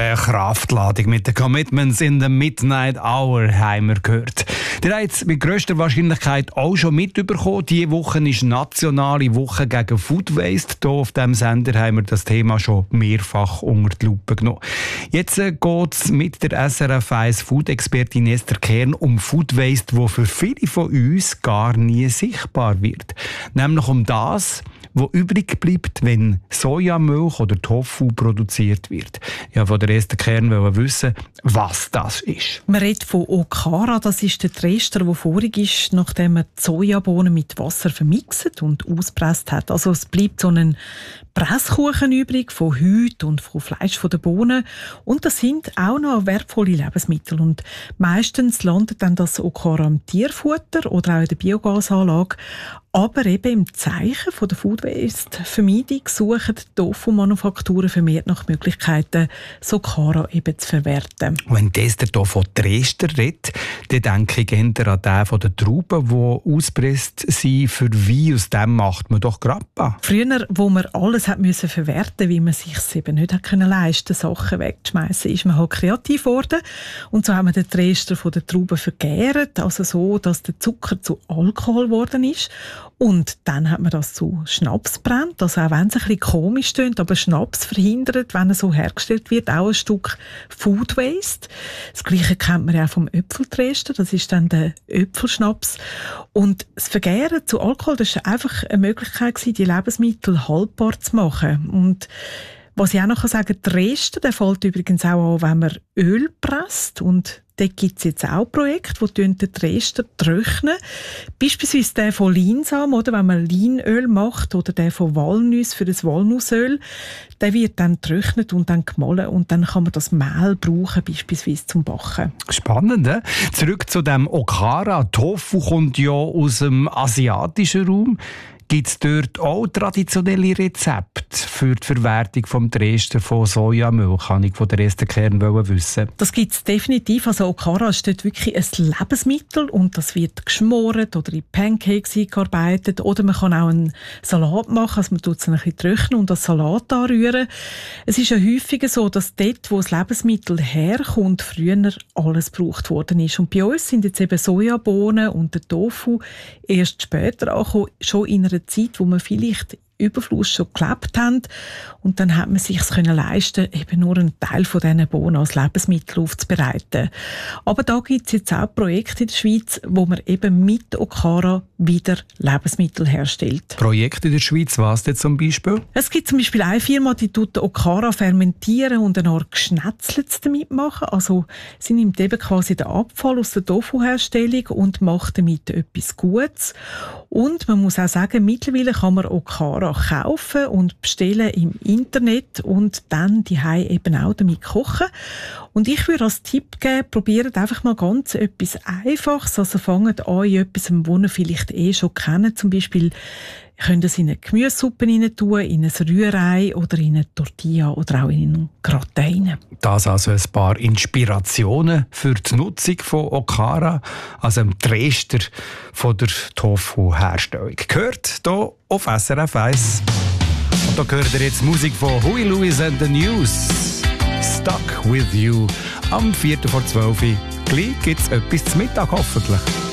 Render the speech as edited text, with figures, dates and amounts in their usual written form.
eine Kraftladung mit den Commitments in the Midnight Hour, haben wir gehört. Ihr habt es mit grösster Wahrscheinlichkeit auch schon mitbekommen. Diese Woche ist nationale Woche gegen Food Waste. Hier auf diesem Sender haben wir das Thema schon mehrfach unter die Lupe genommen. Jetzt geht es mit der SRF 1 Food-Expertin Esther Kern um Food Waste, wo für viele von uns gar nie sichtbar wird. Nämlich um das, was übrig bleibt, wenn Sojamilch oder Tofu produziert wird. Ja, von der Esther Kern wollen wissen, was das ist. Man redet von Okara, das ist der Trester, der vorig ist, nachdem man die Sojabohnen mit Wasser vermixt und ausgepresst hat. Also es bleibt so ein Presskuchen übrig von Häuten und von Fleisch von den Bohnen. Und das sind auch noch wertvolle Lebensmittel. Und meistens landet dann das Okara im Tierfutter oder auch in der Biogasanlage. Aber eben im Zeichen von der Food Waste Vermeidung suchen die Tofu-Manufakturen vermehrt nach Möglichkeiten, so Okara eben zu verwerten. Wenn Esther hier von Trester redet, dann denke ich eher an den von den Trauben, die ausgepresst sind für Wein. Aus dem macht man doch Grappa. Früher, wo man alles hat müssen verwerten, weil man sich eben nicht hat können leisten, Sachen wegzuschmeißen, ist man halt kreativ geworden. Und so haben wir den Trester von den Trauben vergärt, also so, dass der Zucker zu Alkohol geworden ist. Und dann hat man das zu Schnaps brennt, also auch wenn es ein bisschen komisch tönt, aber Schnaps verhindert, wenn er so hergestellt wird, auch ein Stück Food Waste. Das Gleiche kennt man ja auch vom Äpfeltrester, das ist dann der Äpfelschnaps. Und das Vergären zu Alkohol, das war einfach eine Möglichkeit, die Lebensmittel haltbar zu machen. Und was ich auch noch sagen kann, der Rester, der fällt übrigens auch an, wenn man Öl presst. Und dort gibt es jetzt auch Projekte, die den Rester trocknen. Beispielsweise der von Leinsamen, oder wenn man Leinöl macht, oder der von Walnüssen für das Walnussöl. Der wird dann getrocknet und dann gemahlen. Und dann kann man das Mehl brauchen, beispielsweise zum Backen. Spannend, ne? Zurück zu dem Okara. Tofu kommt ja aus dem asiatischen Raum. Gibt es dort auch traditionelle Rezepte für die Verwertung vom Trester von Sojamilch? Kann ich von der Esther Kern wissen. Das gibt es definitiv. Also Okara ist dort wirklich ein Lebensmittel und das wird geschmort oder in Pancakes eingearbeitet. Oder man kann auch einen Salat machen, also man tut es ein bisschen trocknen und das Salat anrühren. Es ist ja häufiger so, dass dort, wo das Lebensmittel herkommt, früher alles gebraucht worden ist. Und bei uns sind jetzt eben Sojabohnen und der Tofu erst später angekommen, schon in einer Zeit, wo man vielleicht Überfluss schon gelebt haben. Und dann hat man sich es leisten, eben nur einen Teil von diesen Bohnen als Lebensmittel aufzubereiten. Aber da gibt es jetzt auch Projekte in der Schweiz, wo man eben mit Okara wieder Lebensmittel herstellt. Projekte in der Schweiz, was denn zum Beispiel? Es gibt zum Beispiel eine Firma, die tut Okara fermentieren und eine Art Geschnetzlets damit machen. Also sie nimmt eben quasi den Abfall aus der Tofu-Herstellung und macht damit etwas Gutes. Und man muss auch sagen, mittlerweile kann man Okara kaufen und bestellen im Internet und dann daheim eben auch damit kochen. Und ich würde als Tipp geben, probiert einfach mal ganz etwas Einfaches. Also fangt an in etwas, was ihr vielleicht schon kennt. Zum Beispiel könnt ihr es in eine Gemüsesuppe rein tun, in ein Rührei oder in eine Tortilla oder auch in einen Gratin. Das also ein paar Inspirationen für die Nutzung von Okara, also dem Trester von der Tofu-Herstellung. Gehört hier auf SRF 1. Und da hört ihr jetzt Musik von Huey Lewis and the News. Stuck with you. Am 4:12 Uhr. Gleich gibt es etwas zum Mittag hoffentlich.